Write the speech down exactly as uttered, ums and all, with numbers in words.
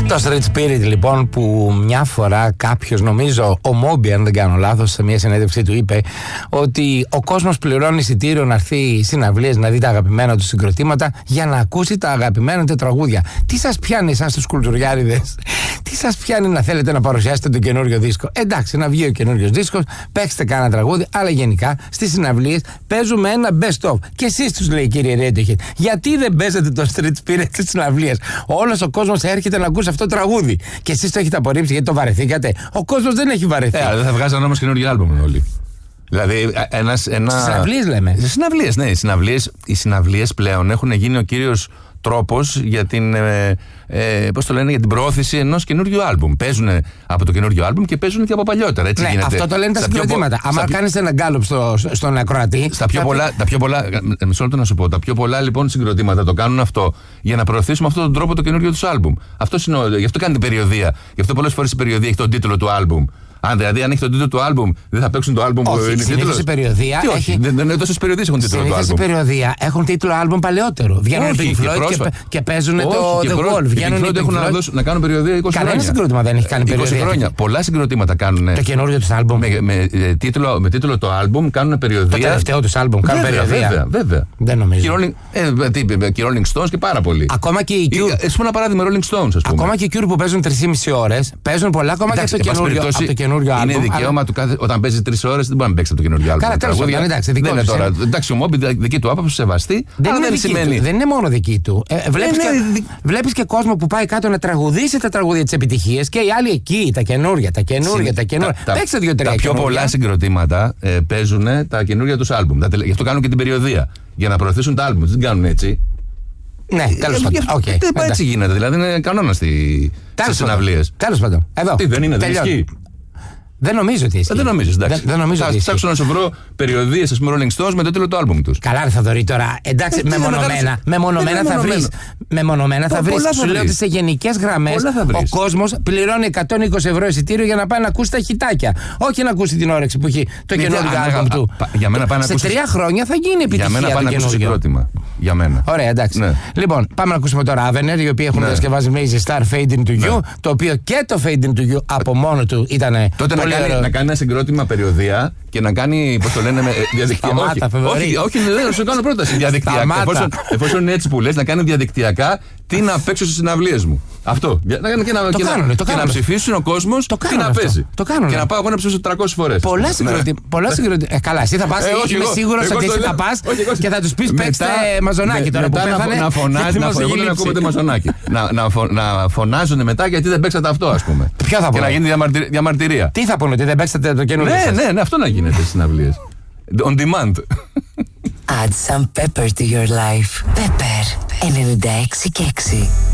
Το Street Spirit λοιπόν, που μια φορά κάποιος, νομίζω ο Μόμπι αν δεν κάνω λάθος, σε μια συνέντευξή του είπε ότι ο κόσμος πληρώνει εισιτήριο να έρθει συναυλίες να δει τα αγαπημένα του συγκροτήματα για να ακούσει τα αγαπημένα του τραγούδια. Τι σας πιάνει εσάς τους κουλτουριάριδες, τι σας πιάνει να θέλετε να παρουσιάσετε το καινούριο δίσκο? Εντάξει, να βγει ο καινούριος δίσκος, παίξτε κάνα τραγούδι, αλλά γενικά στις συναυλίες παίζουμε ένα best of. Και εσείς τους λέει, κύριε Radiohead, γιατί δεν παίζετε το Street Spirit στις συναυλίες? Όλος ο κόσμος έρχεται να ακούσει αυτό το τραγούδι. Και εσείς το έχετε απορρίψει γιατί το βαρεθήκατε. Ο κόσμος δεν έχει βαρεθεί. Ε, δεν θα βγάζαν όμως καινούργιο άλμπουμ όλοι. Δηλαδή, ένας, ένα... Στις συναυλίες λέμε. Στις συναυλίες, ναι. Οι συναυλίες, οι συναυλίες πλέον έχουν γίνει ο κύριος τρόπος για την, ε, ε, πώς το λένε, για την προώθηση ενός καινούριου άλμπουμ. Παίζουν από το καινούριο άλμπουμ και παίζουν και από παλιότερα. Έτσι ναι, γίνεται. Αυτό το λένε τα συγκροτήματα. Αν πιο... κάνεις ένα γκάλωπ στο, στον ακροατή. Στα πιο πολλά, τα πιο πολλά, μισό λεπτό να σου πω, τα πιο πολλά λοιπόν συγκροτήματα το κάνουν αυτό για να προωθήσουν με αυτόν τον τρόπο το καινούριο του άλμπουμ. Αυτό είναι, γι' αυτό κάνει την περιοδία. Γι' αυτό πολλές φορές η περιοδία έχει τον τίτλο του άλμπουμ. Αν δηλαδή αν έχει τον τίτλο του άλμπουμ, δεν θα παίξουν το άλμπουμ που είναι τίτλος. Η περιοδία. Τι, όχι, έχει... δεν είναι τόσες περιοδίες έχουν τίτλο του άλμπουμ. Η περιοδία έχουν τίτλο άλμπουμ παλαιότερο. Βγαίνουν Pink Floyd και, και, και παίζουν το The Wall. Βγαίνουν οι Pink Floyd έχουν να, δώσουν, να κάνουν περιοδία είκοσι χρόνια. Κανένα συγκρότημα δεν έχει κάνει περιοδία. είκοσι χρόνια. Πολλά συγκροτήματα κάνουν. Το καινούριο του άλμπουμ. Με, με, με, τίτλο, με τίτλο το άλμπουμ κάνουν περιοδία. Το τελευταίο του άλμπουμ κάνουν περιοδία. Βέβαια, βέβαια. Δεν νομίζω. Και Rolling Stones και πάρα πολύ. Ακόμα και οι Cure. Α πούμε ένα παράδειγμα Rolling Stones. Ακόμα και οι Cure που παίζουν τρεις και μισή ώρες παίζουν πολλά ακόμα και το καινούριο άλμπουμ. Του κάθε, όταν παίζει τρεις ώρες δεν μπορεί να παίξει από το καινούργιο άλμπουμ. Καλά, τέλος πάντων, εντάξει, δικό δεν είναι τώρα. Εντάξει, ο Μόμπι δική του άποψη σεβαστή. Δεν, δεν, δεν σημαίνει. Του, δεν είναι μόνο δική του. Ε, βλέπεις, ε, και, ναι, βλέπεις και κόσμο που πάει κάτω να τραγουδήσει τα τραγούδια της επιτυχίας και οι άλλοι εκεί, τα καινούργια, τα καινούργια, τα καινούργια. Παίξτε δύο-τρία. Τα πιο πολλά συγκροτήματα ε, παίζουν τα καινούργια τους άλμπουμ. Γι' αυτό κάνουν και την περιοδία. Για να προωθήσουν τα άλμπουμ. Δεν κάνουν έτσι. Ναι, τέλος πάντων. Okay, έτσι γίνεται. Δηλαδή είναι κανόνα στις συναυλίες. Τέλος πάντων. Τι δεν είναι, δεν ισχύει. Δεν νομίζω ότι ισχύει. Δεν νομίζω, εντάξει. Δεν, δεν νομίζω θα ψάξω να σου βρω περιοδίες, ας πούμε, Rolling Stones με το τίτλο του άλμπουμ τους. Καλά, ρε Θαδωρή, τώρα. Εντάξει, μεμονωμένα, μεμονωμένα θα βρεις. Μεμονωμένα θα βρεις. Σου λέω ότι σε γενικές γραμμές ο κόσμος πληρώνει εκατόν είκοσι ευρώ εισιτήριο για να πάει να ακούσει τα χιτάκια. Όχι να ακούσει την όρεξη που έχει το καινούργιο άλμπουμ του. Σε τρία χρόνια θα γίνει επιτυχία. Για μένα πάει να ακούσει συγκρότημα. Για μένα. Ωραία, εντάξει. Λοιπόν, πάμε να ακούσουμε τώρα Avener, οι οποίοι έχουν διασκευάσει Mazy Star Fade Into You, το οποίο και το Fade Into You από μόνο του ήταν. Να κάνει, να κάνει ένα συγκρότημα περιοδία και να κάνει, πώς το λένε, διαδικτυακά. όχι, όχι, δεν σου κάνω πρόταση. Διαδικτυακά. Εφόσον, εφόσον είναι έτσι που λες, να κάνει διαδικτυακά τι να παίξω στις συναυλίες μου. Αυτό. Και να, και να, το και κάνουν, να, το και να ψηφίσουν ο κόσμος τι να αυτό. παίζει. Το κάνουν. Και να πάω εγώ να ψήσω τριακόσιες φορές. Πολλά συγκροτήματα. Ε, καλά, εσύ θα πας. Ε, είμαι σίγουρος ότι εσύ θα πας και θα τους πεις παίξτε μαζονάκι τώρα που πέθανε. Να φωνάζει, να ακούγεται μαζονάκι. Να φωνάζουν μετά γιατί δεν παίξατε αυτό, ας πούμε. Ποιο θα Και να γίνει διαμαρτυρία. Τι θα πούνε, ότι δεν παίξατε το καινούργιο? Ναι, ναι, ναι, αυτό να γίνεται στις συναυλίες. On demand. Add some pepper to your life. Pepper ενενήντα έξι και έξι.